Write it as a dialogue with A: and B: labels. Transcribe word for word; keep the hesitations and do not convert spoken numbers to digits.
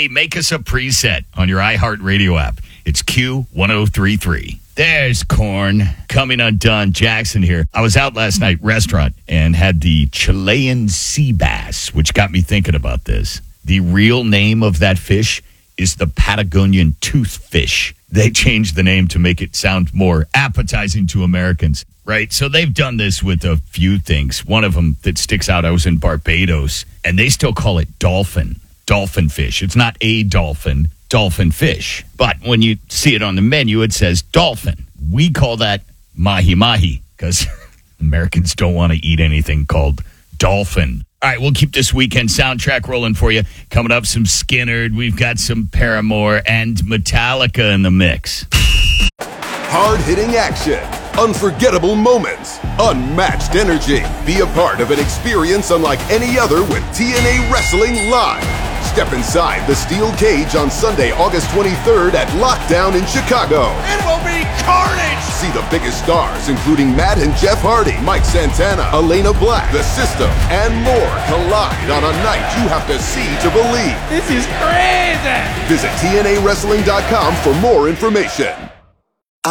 A: Hey, make us a preset on your iHeartRadio app. It's Q ten thirty-three. There's Corn. Coming undone. Jackson here. I was out last night, restaurant, and had the Chilean sea bass, which got me thinking about this. The real name of that fish is the Patagonian toothfish. They changed the name to make it sound more appetizing to Americans, right? So they've done this with a few things. One of them that sticks out, I was in Barbados, and they still call it dolphin, dolphin fish. It's not a dolphin, dolphin fish. But when you see it on the menu, it says dolphin. We call that mahi-mahi because Americans don't want to eat anything called dolphin. All right, we'll keep this weekend soundtrack rolling for you. Coming up, some Skynyrd. We've got some Paramore and Metallica in the mix.
B: Hard-hitting action, unforgettable moments, unmatched energy. Be a part of an experience unlike any other with T N A Wrestling Live. Step inside the steel cage on Sunday, August twenty-third at Lockdown in Chicago.
C: It will be carnage!
B: See the biggest stars, including Matt and Jeff Hardy, Mike Santana, Elena Black, The System, and more collide on a night you have to see to believe.
C: This is crazy!
B: Visit T N A wrestling dot com for more information.